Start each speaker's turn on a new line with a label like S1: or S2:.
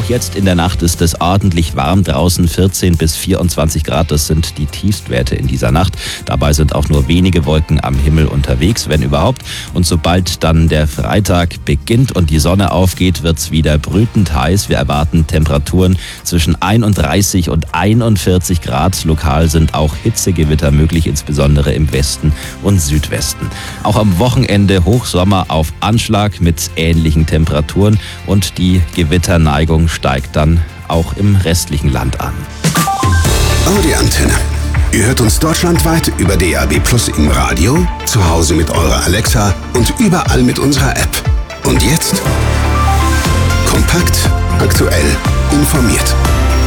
S1: jetzt in der Nacht ist es ordentlich warm draußen, 14 bis 24 Grad, das sind die Tiefstwerte in dieser Nacht. Dabei sind auch nur wenige Wolken am Himmel unterwegs, wenn überhaupt. Und sobald dann der Freitag beginnt und die Sonne aufgeht, wird es wieder brütend heiß. Wir erwarten Temperaturen zwischen 31 und 41 Grad. Lokal sind auch Hitzegewitter möglich, insbesondere im Westen und Südwesten. Auch am Wochenende Hochsommer auf Anschlag mit ähnlichen Temperaturen und die Gewitterneigung steigt dann auch im restlichen Land an.
S2: Audi Antenne. Ihr hört uns deutschlandweit über DAB+ im Radio, zu Hause mit eurer Alexa und überall mit unserer App. Und jetzt? Kompakt, aktuell, informiert.